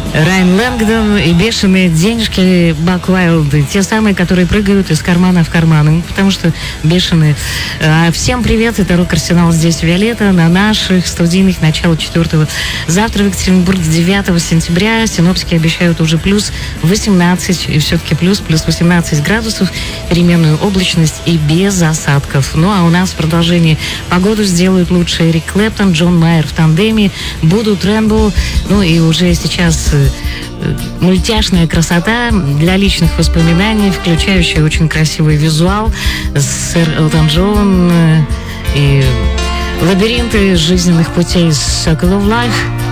Райан Лэнгдон и бешеные денежки Бак Уайлд. Те самые, которые прыгают из кармана в карман. Потому что бешеные. Всем привет, это Рок-Арсенал, здесь Виолетта. На наших студийных начало 4-го. Завтра в Екатеринбурге 9 сентября. Синоптики обещают уже плюс 18. И все-таки плюс 18 градусов. Переменную облачность и без осадков. Ну а у нас в продолжении погоду сделают лучше Эрик Клэптон, Джон Майер в тандеме. Будут Рэмбо. Ну и уже сейчас мультяшная красота для личных воспоминаний, включающая очень красивый визуал. Сэр Элтон Джон и лабиринты жизненных путей Circle of Life.